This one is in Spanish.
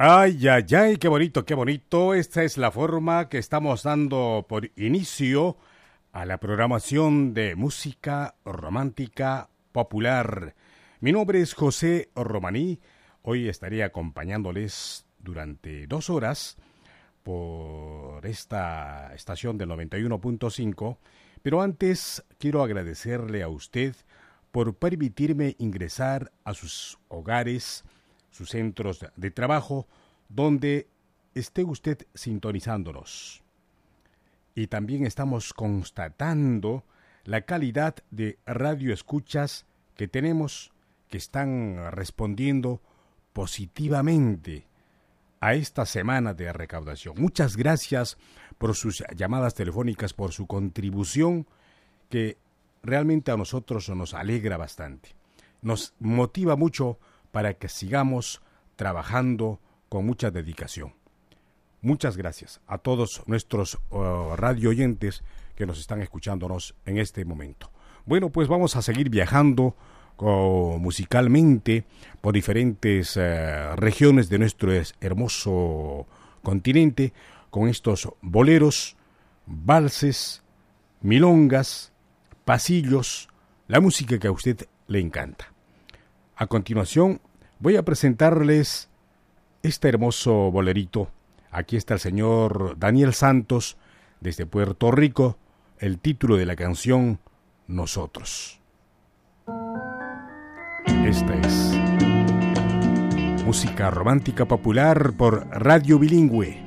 Ay, ay, ay, qué bonito, qué bonito. Esta es la forma que estamos dando por inicio a la programación de música romántica popular. Mi nombre es José Romaní. Hoy estaré acompañándoles durante 2 horas por esta estación del 91.5. Pero antes quiero agradecerle a usted por permitirme ingresar a sus hogares, sus centros de trabajo, donde esté usted sintonizándonos. Y también estamos constatando la calidad de radioescuchas que tenemos, que están respondiendo positivamente a esta semana de recaudación. Muchas gracias por sus llamadas telefónicas, por su contribución, que realmente a nosotros nos alegra bastante. Nos motiva mucho para que sigamos trabajando con mucha dedicación. Muchas gracias a todos nuestros radio oyentes que nos están escuchándonos en este momento. Bueno, pues vamos a seguir viajando musicalmente por diferentes regiones de nuestro hermoso continente con estos boleros, valses, milongas, pasillos, la música que a usted le encanta. A continuación, voy a presentarles este hermoso bolerito. Aquí está el señor Daniel Santos, desde Puerto Rico, el título de la canción, Nosotros. Esta es música romántica popular por Radio Bilingüe.